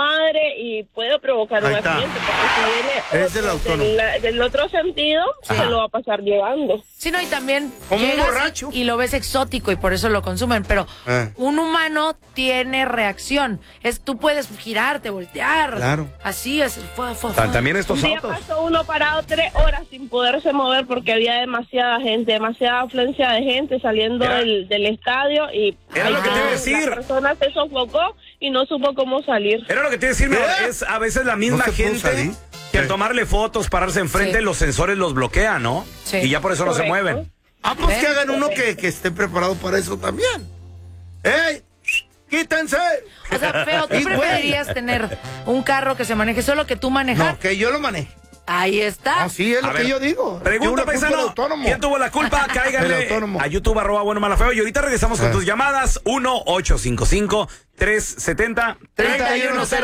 madre y puede provocar un accidente, porque si viene Es del autónomo. del otro sentido, se lo va a pasar llevando. Sí, no, y también Como un llegas borracho. y lo ves exótico y por eso lo consumen, pero un humano tiene reacción. Tú puedes girarte, voltear. Claro. Así es. También estos Un día autos. pasó uno parado 3 horas sin poderse mover porque había demasiada gente, demasiada afluencia de gente saliendo del estadio y Era lo que te iba a decir. la persona se sofocó y no supo cómo salir. Era lo que te iba a decir, mi amor, es a veces la misma ¿No se pudo gente salir? que al tomarle fotos, pararse enfrente, Sí. los sensores los bloquean, ¿no? Sí. Y ya por eso no se Correcto. mueven. Pues que hagan uno que esté preparado para eso también. ¡Ey! ¡Quítense! O sea, feo, ¿tú Y, güey, preferirías tener un carro que se maneje solo que tú manejar? No, que yo lo maneje. Ahí está. Así es A lo ver, que yo digo. Pregunta, paisano. Autónomo. ¿Quién tuvo la culpa? El Cáiganle autónomo. a YouTube, @buenomala_feo. Y ahorita regresamos con tus llamadas. 1-855-370-3100.